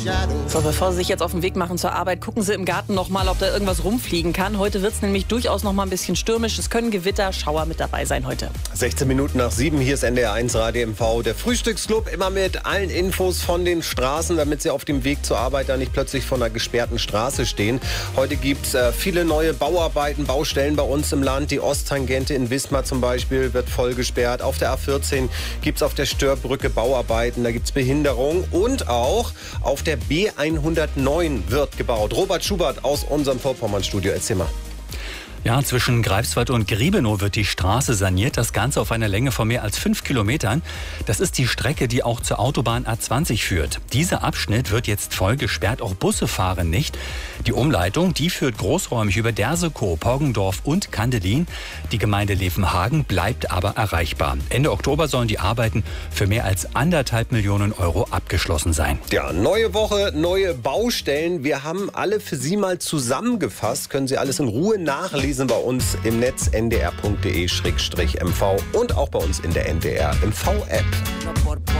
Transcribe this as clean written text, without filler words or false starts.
So, bevor Sie sich jetzt auf den Weg machen zur Arbeit, gucken Sie im Garten noch mal, ob da irgendwas rumfliegen kann. Heute wird es nämlich durchaus noch mal ein bisschen stürmisch. Es können Gewitter, Schauer mit dabei sein heute. 16 Minuten nach 7, hier ist NDR 1 Radio MV. Der Frühstücksclub immer mit allen Infos von den Straßen, damit Sie auf dem Weg zur Arbeit da nicht plötzlich vor einer gesperrten Straße stehen. Heute gibt es viele neue Bauarbeiten, Baustellen bei uns im Land. Die Osttangente in Wismar zum Beispiel wird voll gesperrt. Auf der A14 gibt es auf der Störbrücke Bauarbeiten, da gibt es Behinderung. Und auch auf der B109 wird gebaut. Robert Schubert aus unserem Vorpommern-Studio. Erzähl mal. Ja, zwischen Greifswald und Griebenow wird die Straße saniert. Das Ganze auf einer Länge von mehr als 5 Kilometern. Das ist die Strecke, die auch zur Autobahn A20 führt. Dieser Abschnitt wird jetzt voll gesperrt. Auch Busse fahren nicht. Die Umleitung, die führt großräumig über Dersekow, Poggendorf und Kandelin. Die Gemeinde Levenhagen bleibt aber erreichbar. Ende Oktober sollen die Arbeiten für mehr als 1,5 Millionen Euro abgeschlossen sein. Ja, neue Woche, neue Baustellen. Wir haben alle für Sie mal zusammengefasst. Können Sie alles in Ruhe nachlesen bei uns im Netz ndr.de/mv und auch bei uns in der NDR MV-App.